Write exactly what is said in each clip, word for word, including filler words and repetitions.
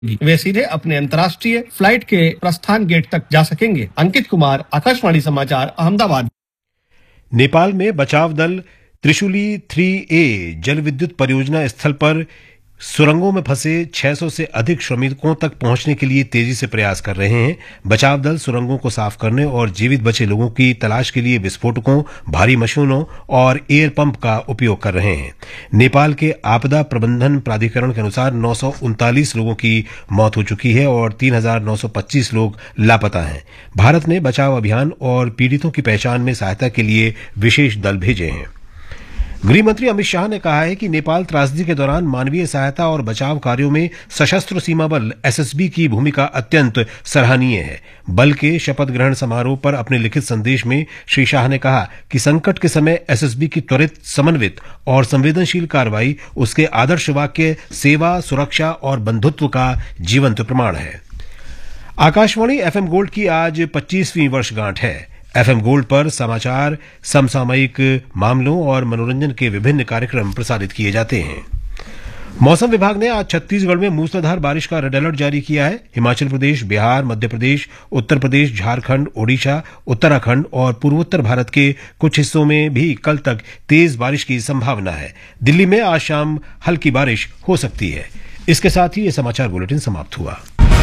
वे सीधे अपने अंतर्राष्ट्रीय फ्लाइट के प्रस्थान गेट तक जा सकेंगे। अंकित कुमार, आकाशवाणी समाचार, अहमदाबाद। नेपाल में बचाव दल त्रिशूली थ्री ए जल विद्युत परियोजना स्थल पर सुरंगों में फंसे छह सौ से अधिक श्रमिकों तक पहुंचने के लिए तेजी से प्रयास कर रहे हैं। बचाव दल सुरंगों को साफ करने और जीवित बचे लोगों की तलाश के लिए विस्फोटकों, भारी मशीनों और एयर पंप का उपयोग कर रहे हैं। नेपाल के आपदा प्रबंधन प्राधिकरण के अनुसार नौ सौ उनतालीस लोगों की मौत हो चुकी है और तीन हजार नौ सौ पच्चीस लोग लापता हैं। भारत ने बचाव अभियान और पीड़ितों की पहचान में सहायता के लिए विशेष दल भेजे हैं। गृह मंत्री अमित शाह ने कहा है कि नेपाल त्रासदी के दौरान मानवीय सहायता और बचाव कार्यों में सशस्त्र सीमा बल एसएसबी की भूमिका अत्यंत सराहनीय है। बल के शपथ ग्रहण समारोह पर अपने लिखित संदेश में श्री शाह ने कहा कि संकट के समय एसएसबी की त्वरित, समन्वित और संवेदनशील कार्रवाई उसके आदर्श वाक्य सेवा, सुरक्षा और बंधुत्व का जीवंत प्रमाण है। आकाशवाणी एफएम गोल्ड की आज पच्चीसवीं वर्षगांठ है। एफएम गोल्ड पर समाचार, समसामयिक मामलों और मनोरंजन के विभिन्न कार्यक्रम प्रसारित किए जाते हैं। मौसम विभाग ने आज छत्तीसगढ़ में मूसलाधार बारिश का रेड अलर्ट जारी किया है। हिमाचल प्रदेश, बिहार, मध्य प्रदेश, उत्तर प्रदेश, झारखंड, ओडिशा, उत्तराखंड और पूर्वोत्तर भारत के कुछ हिस्सों में भी कल तक तेज बारिश की संभावना है। दिल्ली में आज शाम हल्की बारिश हो सकती है। इसके साथ ही ये समाचार बुलेटिन समाप्त हुआ।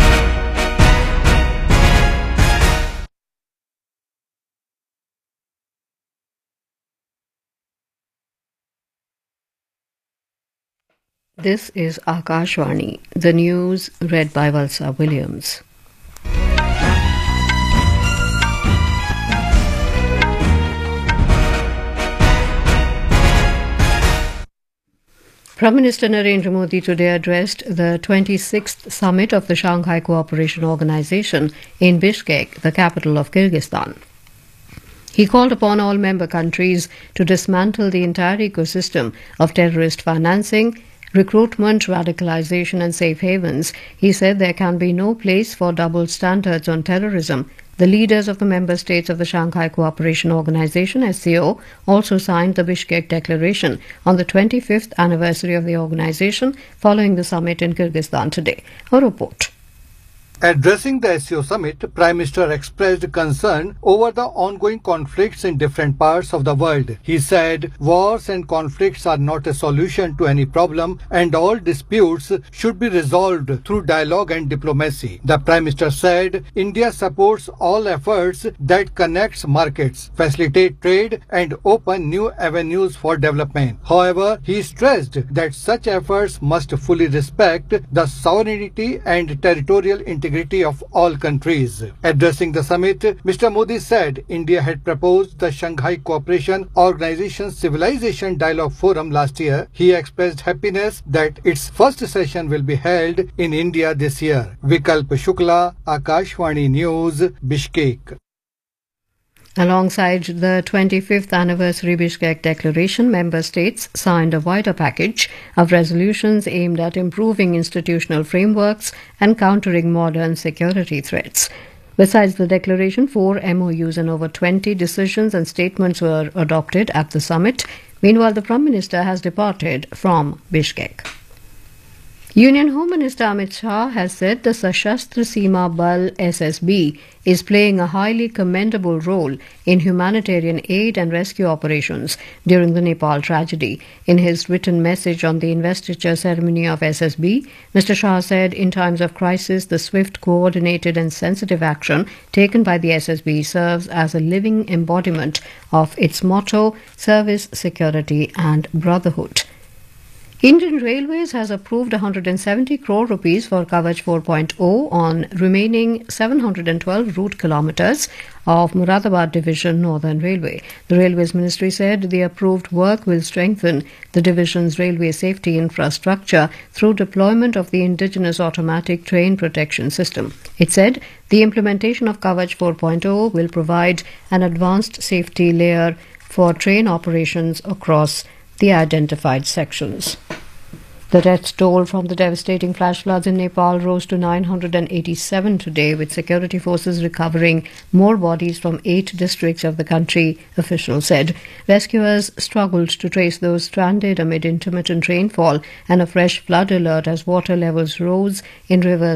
This is Akashvani, the news read by Valsa Williams. Prime Minister Narendra Modi today addressed the twenty-sixth summit of the Shanghai Cooperation Organization in Bishkek, the capital of Kyrgyzstan. He called upon all member countries to dismantle the entire ecosystem of terrorist financing, recruitment, radicalization and safe havens. He said there can be no place for double standards on terrorism. The leaders of the member states of the Shanghai Cooperation Organization, S C O, also signed the Bishkek Declaration on the twenty-fifth anniversary of the organization following the summit in Kyrgyzstan today. A report. Addressing the S C O summit, Prime Minister expressed concern over the ongoing conflicts in different parts of the world. He said, wars and conflicts are not a solution to any problem and all disputes should be resolved through dialogue and diplomacy. The Prime Minister said, India supports all efforts that connects markets, facilitate trade and open new avenues for development. However, he stressed that such efforts must fully respect the sovereignty and territorial integration of all countries. Addressing the summit, Mister Modi said India had proposed the Shanghai Cooperation Organization Civilization Dialogue Forum last year. He expressed happiness that its first session will be held in India this year. Vikalp Shukla, Akashvani News, Bishkek. Alongside the twenty-fifth anniversary Bishkek Declaration, member states signed a wider package of resolutions aimed at improving institutional frameworks and countering modern security threats. Besides the declaration, four M O Us and over twenty decisions and statements were adopted at the summit. Meanwhile, the Prime Minister has departed from Bishkek. Union Home Minister Amit Shah has said the Sashastra Seema Bal S S B is playing a highly commendable role in humanitarian aid and rescue operations during the Nepal tragedy. In his written message on the investiture ceremony of S S B, Mister Shah said in times of crisis, the swift, coordinated and sensitive action taken by the S S B serves as a living embodiment of its motto, service, security and brotherhood. Indian Railways has approved one hundred seventy crore rupees for Kavach four point oh on remaining seven hundred twelve route kilometres of Muradabad Division Northern Railway. The Railways Ministry said the approved work will strengthen the division's railway safety infrastructure through deployment of the indigenous automatic train protection system. It said the implementation of Kavach four point oh will provide an advanced safety layer for train operations across the identified sections. The death toll from the devastating flash floods in Nepal rose to nine hundred eighty-seven today, with security forces recovering more bodies from eight districts of the country, officials said. Rescuers struggled to trace those stranded amid intermittent rainfall and a fresh flood alert as water levels rose in rivers